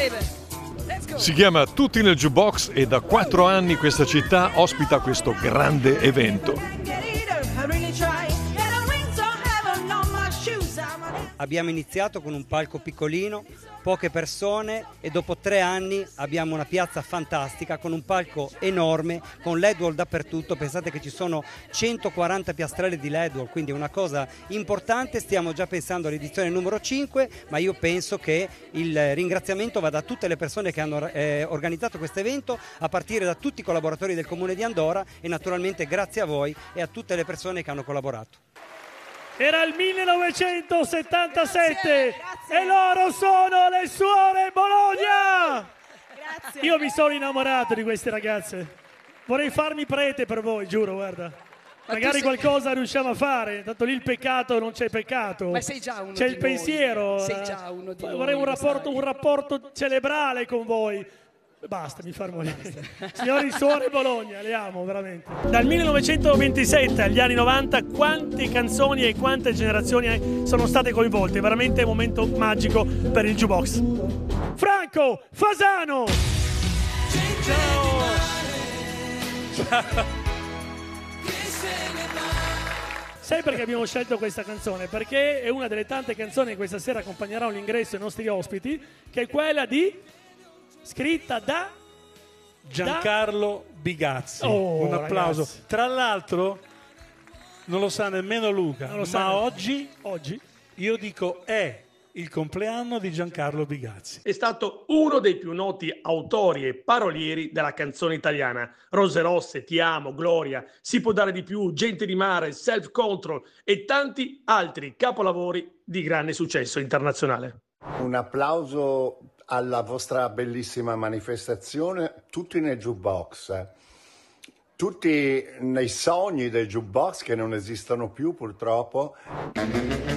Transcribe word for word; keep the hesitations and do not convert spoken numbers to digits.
Si chiama Tutti nel Jukebox e da quattro anni questa città ospita questo grande evento. Abbiamo iniziato con un palco piccolino, poche persone e dopo tre anni abbiamo una piazza fantastica con un palco enorme, con L E D wall dappertutto. Pensate che ci sono centoquaranta piastrelle di L E D wall, quindi è una cosa importante. Stiamo già pensando all'edizione numero cinque, ma io penso che il ringraziamento vada a tutte le persone che hanno eh, organizzato questo evento, a partire da tutti i collaboratori del Comune di Andora e naturalmente grazie a voi e a tutte le persone che hanno collaborato. Era il millenovecentosettantasette grazie, grazie. E loro sono le Suore Bologna! Grazie. Io mi sono innamorato di queste ragazze. Vorrei farmi prete per voi, giuro, guarda. Ma Magari sei... qualcosa riusciamo a fare, tanto lì il peccato non c'è peccato. Ma sei già uno C'è di il pensiero. Noi. Sei già uno di Vorrei noi, un rapporto, un rapporto cerebrale con voi. Basta, mi fa morire. Signori Suore Bologna, le amo veramente. Dal millenovecentoventisette agli anni novanta, quante canzoni e quante generazioni sono state coinvolte. Veramente un momento magico per il Jukebox. Franco Fasano! Ciao! Ciao! Sai perché abbiamo scelto questa canzone? Perché è una delle tante canzoni che questa sera accompagneranno l'ingresso ai nostri ospiti, che è quella di... scritta da Giancarlo Bigazzi. Oh, un applauso. Ragazzi. Tra l'altro non lo sa nemmeno Luca, lo ma sa oggi, oggi io dico è il compleanno di Giancarlo Bigazzi. È stato uno dei più noti autori e parolieri della canzone italiana. Rose rosse, Ti amo, Gloria, Si può dare di più, Gente di mare, Self Control e tanti altri capolavori di grande successo internazionale. Un applauso alla vostra bellissima manifestazione, tutti nel Jukebox, tutti nei sogni del Jukebox che non esistono più purtroppo.